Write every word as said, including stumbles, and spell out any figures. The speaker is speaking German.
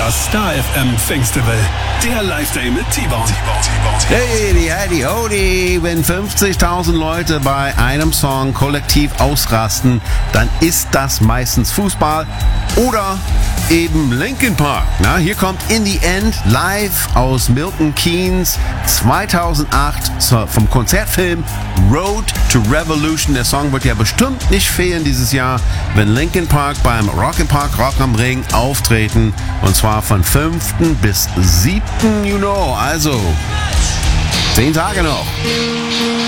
Das Star F M Festival, der Live-Day mit T-Bone. Hey, heidi, hodi, wenn fünfzigtausend Leute bei einem Song kollektiv ausrasten, dann ist das meistens Fußball oder eben Linkin Park. Na, hier kommt In the End live aus Milton Keynes zweitausendacht vom Konzertfilm Road to Revolution. Der Song wird ja bestimmt nicht fehlen dieses Jahr, wenn Linkin Park beim Rock im Park Rock am Ring auftreten. Und zwar von fünften bis siebten You know, also zehn Tage noch.